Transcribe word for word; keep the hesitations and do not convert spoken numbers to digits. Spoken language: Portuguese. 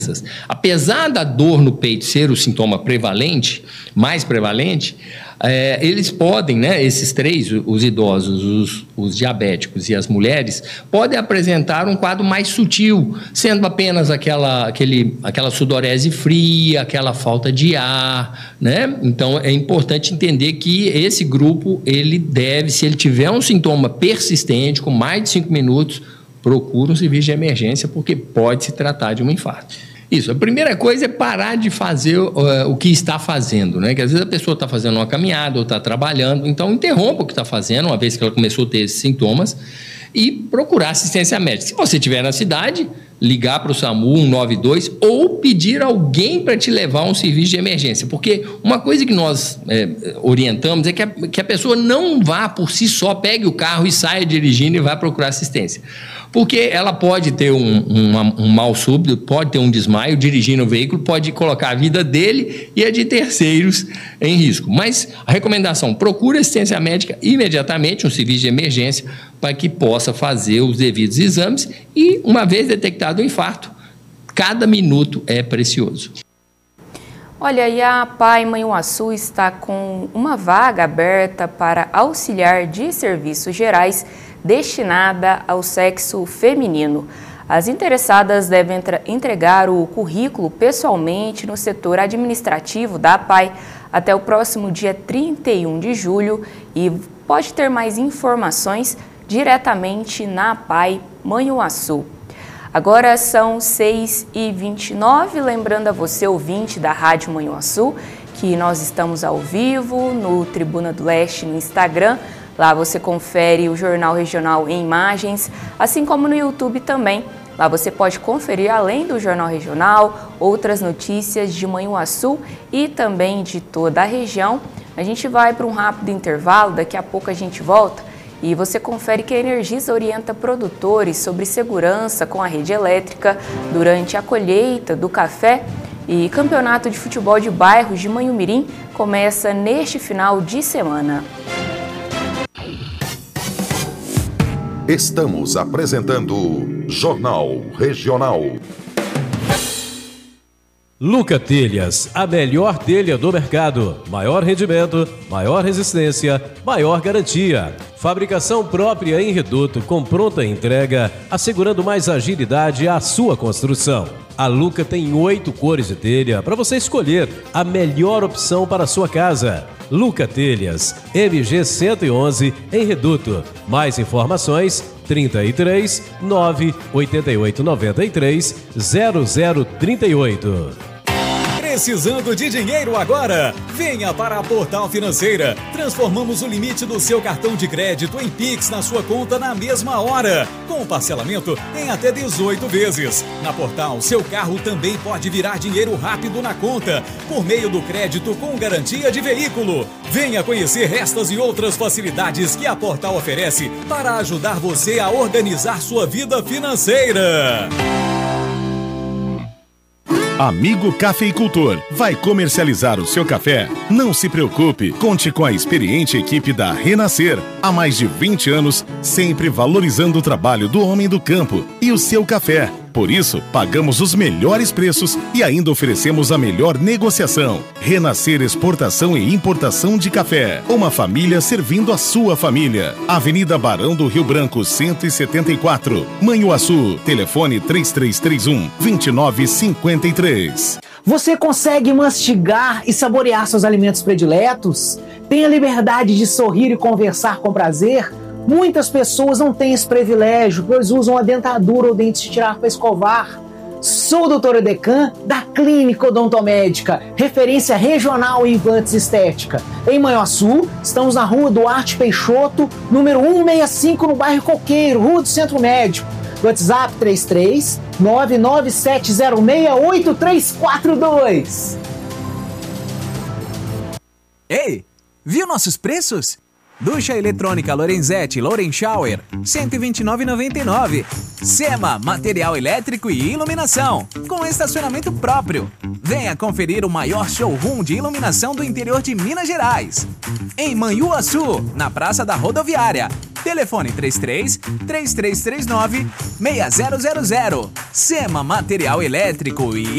Apesar da dor no peito ser o sintoma prevalente, mais prevalente, é, eles podem, né, esses três, os idosos, os, os diabéticos e as mulheres, podem apresentar um quadro mais sutil, sendo apenas aquela, aquele, aquela sudorese fria, aquela falta de ar, né? Então, é importante entender que esse grupo, ele deve, se ele tiver um sintoma persistente, com mais de cinco minutos, procura um serviço de emergência, porque pode se tratar de um infarto. Isso, a primeira coisa é parar de fazer uh, o que está fazendo, né? Que às vezes a pessoa está fazendo uma caminhada ou está trabalhando, então interrompa o que está fazendo, uma vez que ela começou a ter esses sintomas, e procurar assistência médica. Se você estiver na cidade, ligar para o SAMU um nove dois ou pedir alguém para te levar a um serviço de emergência, porque uma coisa que nós é, orientamos é que a, que a pessoa não vá por si só, pegue o carro e saia dirigindo e vá procurar assistência. Porque ela pode ter um, um, um mal súbito, pode ter um desmaio dirigindo o veículo, pode colocar a vida dele e a de terceiros em risco. Mas a recomendação, procure assistência médica imediatamente, um serviço de emergência, para que possa fazer os devidos exames e, uma vez detectado o infarto, cada minuto é precioso. Olha, e a Pai Manhuaçu está com uma vaga aberta para auxiliar de serviços gerais destinada ao sexo feminino. As interessadas devem entregar o currículo pessoalmente no setor administrativo da Pai até o próximo dia trinta e um de julho e pode ter mais informações diretamente na Pai Manhuaçu. Agora são seis e vinte e nove, lembrando a você, ouvinte da Rádio Manhuaçu, que nós estamos ao vivo no Tribuna do Leste no Instagram. Lá você confere o Jornal Regional em imagens, assim como no YouTube também. Lá você pode conferir, além do Jornal Regional, outras notícias de Manhuaçu e também de toda a região. A gente vai para um rápido intervalo, daqui a pouco a gente volta e você confere que a Energisa orienta produtores sobre segurança com a rede elétrica durante a colheita do café. E Campeonato de Futebol de Bairros de Manhumirim começa neste final de semana. Estamos apresentando Jornal Regional. Luca Telhas, a melhor telha do mercado. Maior rendimento, maior resistência, maior garantia. Fabricação própria em reduto com pronta entrega, assegurando mais agilidade à sua construção. A Luca tem oito cores de telha para você escolher a melhor opção para a sua casa. Luca Telhas, M G cento e onze em reduto. Mais informações trinta e três, nove, oitenta e oito, noventa e três, zero zero trinta e oito. Precisando de dinheiro agora? Venha para a Portal Financeira. Transformamos o limite do seu cartão de crédito em Pix na sua conta na mesma hora, com parcelamento em até dezoito vezes. Na Portal, seu carro também pode virar dinheiro rápido na conta, por meio do crédito com garantia de veículo. Venha conhecer estas e outras facilidades que a Portal oferece para ajudar você a organizar sua vida financeira. Amigo cafeicultor, vai comercializar o seu café? Não se preocupe, conte com a experiente equipe da Renascer. Há mais de vinte anos, sempre valorizando o trabalho do homem do campo e o seu café. Por isso, pagamos os melhores preços e ainda oferecemos a melhor negociação. Renascer Exportação e Importação de Café. Uma família servindo a sua família. Avenida Barão do Rio Branco, cento e setenta e quatro. Manhuaçu. Telefone três três três um, dois nove cinco três. Você consegue mastigar e saborear seus alimentos prediletos? Tem a liberdade de sorrir e conversar com prazer? Muitas pessoas não têm esse privilégio, pois usam a dentadura ou dentes de tirar para escovar. Sou o doutor Edecan, da Clínica Odontomédica, referência regional em implantes estética. Em Manhuaçu, estamos na rua Duarte Peixoto, número cento e sessenta e cinco, no bairro Coqueiro, Rua do Centro Médico. WhatsApp três três nove nove sete zero seis oito três quatro dois. Ei, viu nossos preços? Ducha eletrônica Lorenzetti Loren Shower, cento e vinte e nove reais e noventa e nove centavos. Sema, material elétrico e iluminação, com estacionamento próprio. Venha conferir o maior showroom de iluminação do interior de Minas Gerais. Em Manhuaçu, na Praça da Rodoviária. Telefone três três, três três três nove, seis zero zero zero. Sema, material elétrico e